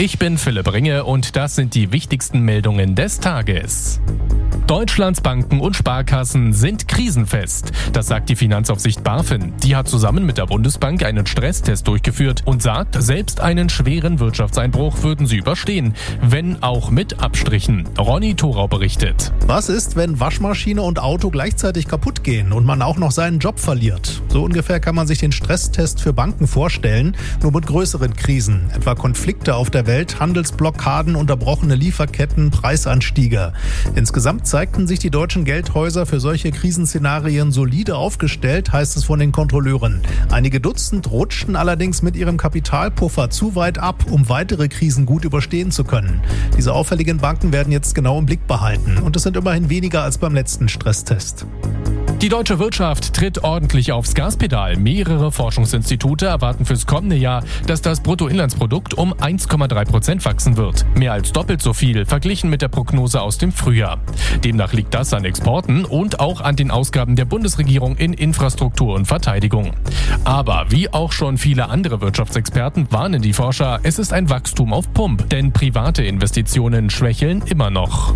Ich bin Philipp Ringe und das sind die wichtigsten Meldungen des Tages. Deutschlands Banken und Sparkassen sind krisenfest. Das sagt die Finanzaufsicht BaFin. Die hat zusammen mit der Bundesbank einen Stresstest durchgeführt und sagt, selbst einen schweren Wirtschaftseinbruch würden sie überstehen, wenn auch mit Abstrichen. Ronny Thorau berichtet. Was ist, wenn Waschmaschine und Auto gleichzeitig kaputt gehen und man auch noch seinen Job verliert? So ungefähr kann man sich den Stresstest für Banken vorstellen, nur mit größeren Krisen. Etwa Konflikte auf der Welt, Handelsblockaden, unterbrochene Lieferketten, Preisanstiege. Insgesamt zeigten sich die deutschen Geldhäuser für solche Krisenszenarien solide aufgestellt, heißt es von den Kontrolleuren. Einige Dutzend rutschten allerdings mit ihrem Kapitalpuffer zu weit ab, um weitere Krisen gut überstehen zu können. Diese auffälligen Banken werden jetzt genau im Blick behalten. Und es sind immerhin weniger als beim letzten Stresstest. Die deutsche Wirtschaft tritt ordentlich aufs Gaspedal. Mehrere Forschungsinstitute erwarten fürs kommende Jahr, dass das Bruttoinlandsprodukt um 1,3% wachsen wird. Mehr als doppelt so viel verglichen mit der Prognose aus dem Frühjahr. Demnach liegt das an Exporten und auch an den Ausgaben der Bundesregierung in Infrastruktur und Verteidigung. Aber wie auch schon viele andere Wirtschaftsexperten warnen die Forscher, es ist ein Wachstum auf Pump, denn private Investitionen schwächeln immer noch.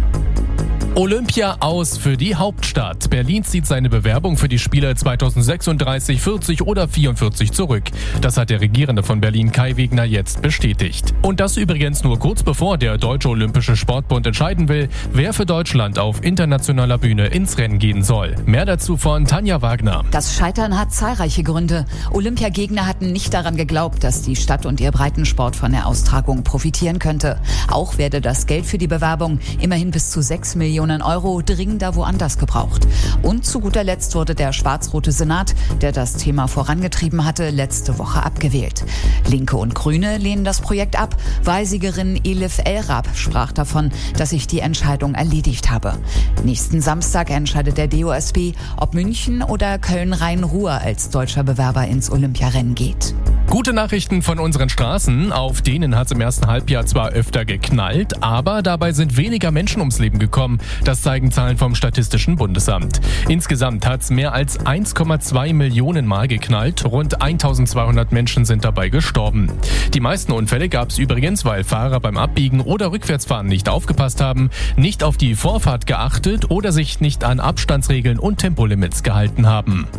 Olympia aus für die Hauptstadt. Berlin zieht seine Bewerbung für die Spiele 2036, 40 oder 44 zurück. Das hat der Regierende von Berlin Kai Wegner jetzt bestätigt. Und das übrigens nur kurz bevor der Deutsche Olympische Sportbund entscheiden will, wer für Deutschland auf internationaler Bühne ins Rennen gehen soll. Mehr dazu von Tanja Wagner. Das Scheitern hat zahlreiche Gründe. Olympiagegner hatten nicht daran geglaubt, dass die Stadt und ihr Breitensport von der Austragung profitieren könnte. Auch werde das Geld für die Bewerbung, immerhin bis zu 6 Millionen Euro, dringender woanders gebraucht. Und zu guter Letzt wurde der schwarz-rote Senat, der das Thema vorangetrieben hatte, letzte Woche abgewählt. Linke und Grüne lehnen das Projekt ab. Wahlsiegerin Elif El-Rab sprach davon, dass sich die Entscheidung erledigt habe. Nächsten Samstag entscheidet der DOSB, ob München oder Köln-Rhein-Ruhr als deutscher Bewerber ins Olympiarennen geht. Gute Nachrichten von unseren Straßen. Auf denen hat es im ersten Halbjahr zwar öfter geknallt, aber dabei sind weniger Menschen ums Leben gekommen. Das zeigen Zahlen vom Statistischen Bundesamt. Insgesamt hat es mehr als 1,2 Millionen Mal geknallt. Rund 1200 Menschen sind dabei gestorben. Die meisten Unfälle gab es übrigens, weil Fahrer beim Abbiegen oder Rückwärtsfahren nicht aufgepasst haben, nicht auf die Vorfahrt geachtet oder sich nicht an Abstandsregeln und Tempolimits gehalten haben.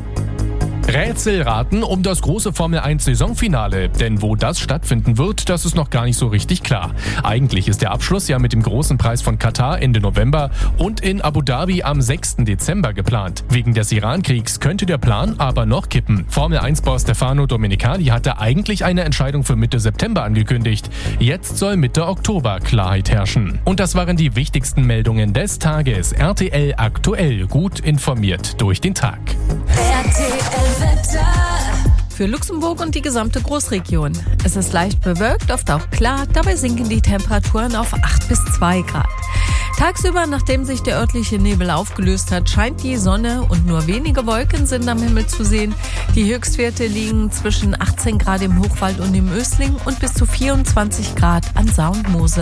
Rätselraten um das große Formel-1-Saisonfinale. Denn wo das stattfinden wird, das ist noch gar nicht so richtig klar. Eigentlich ist der Abschluss ja mit dem großen Preis von Katar Ende November und in Abu Dhabi am 6. Dezember geplant. Wegen des Iran-Kriegs könnte der Plan aber noch kippen. Formel-1-Boss Stefano Domenicali hatte eigentlich eine Entscheidung für Mitte September angekündigt. Jetzt soll Mitte Oktober Klarheit herrschen. Und das waren die wichtigsten Meldungen des Tages. RTL aktuell, gut informiert durch den Tag. Für Luxemburg und die gesamte Großregion. Es ist leicht bewölkt, oft auch klar. Dabei sinken die Temperaturen auf 8 bis 2 Grad. Tagsüber, nachdem sich der örtliche Nebel aufgelöst hat, scheint die Sonne und nur wenige Wolken sind am Himmel zu sehen. Die Höchstwerte liegen zwischen 18 Grad im Hochwald und im Ösling und bis zu 24 Grad an Saar und Mosel.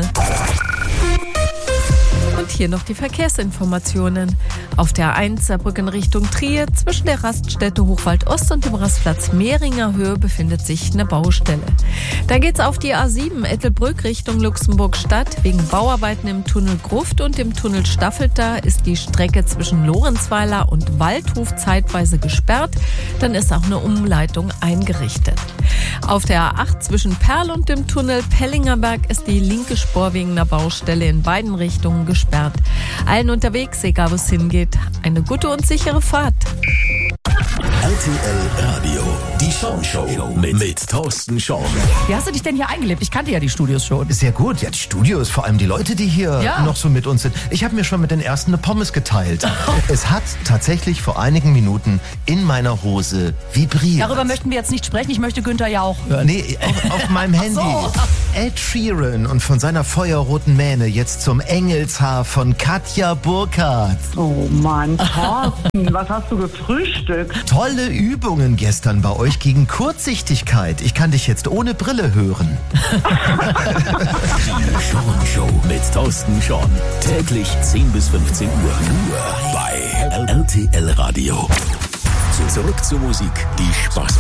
Und hier noch die Verkehrsinformationen. Auf der A1 Saarbrücken Richtung Trier zwischen der Raststätte Hochwald Ost und dem Rastplatz Mehringer Höhe befindet sich eine Baustelle. Da geht's auf die A7 Ettelbrück Richtung Luxemburg-Stadt. Wegen Bauarbeiten im Tunnel Gruft und im Tunnel Staffelter ist die Strecke zwischen Lorenzweiler und Waldhof zeitweise gesperrt. Dann ist auch eine Umleitung eingerichtet. Auf der A8 zwischen Perl und dem Tunnel Pellingerberg ist die linke Spur wegen einer Baustelle in beiden Richtungen gesperrt. Allen unterwegs, egal wo es hingeht, eine gute und sichere Fahrt. RTL Radio, die Schau mit Thorsten Schorn. Wie hast du dich denn hier eingelebt? Ich kannte ja die Studios schon. Sehr gut. Ja, die Studios, vor allem die Leute, die hier noch so mit uns sind. Ich habe mir schon mit den ersten eine Pommes geteilt. Es hat tatsächlich vor einigen Minuten in meiner Hose vibriert. Darüber möchten wir jetzt nicht sprechen. Ich möchte Günther ja auch hören. Nee, auf meinem Handy. So. Ed Sheeran und von seiner feuerroten Mähne jetzt zum Engelshaar von Katja Burkhardt. Oh Mann, Thorsten, was hast du gefrühstückt? Tolle Übungen gestern bei euch gegen Kurzsichtigkeit. Ich kann dich jetzt ohne Brille hören. Die Schorn-Show mit Thorsten Schorn. Täglich 10 bis 15 Uhr. Nur bei RTL Radio. Zurück zur Musik, die Spaß